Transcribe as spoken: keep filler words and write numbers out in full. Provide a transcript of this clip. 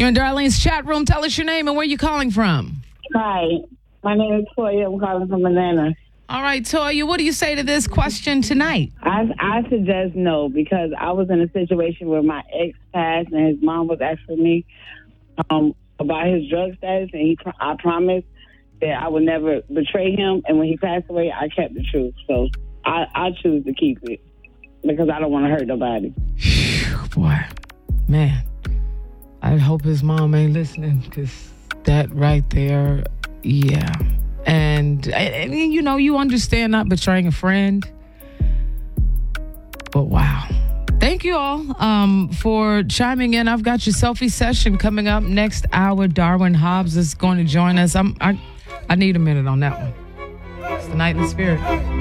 You're in Darlene's chat room. Tell us your name and where you're calling from. Hi, my name is Toya. I'm calling from Atlanta. All right, Toya, what do you say to this question tonight? I, I suggest no, because I was in a situation where my ex passed and his mom was asking me um, about his drug status, and he I promised that I would never betray him, and when he passed away, I kept the truth. So I, I choose to keep it because I don't want to hurt nobody. Boy, man, I hope his mom ain't listening, because that right there, yeah. And, and, you know, you understand not betraying a friend. But wow. Thank you all um, for chiming in. I've got your selfie session coming up next hour. Darwin Hobbs is going to join us. I'm, I, I need a minute on that one. It's the Nightly Spirit.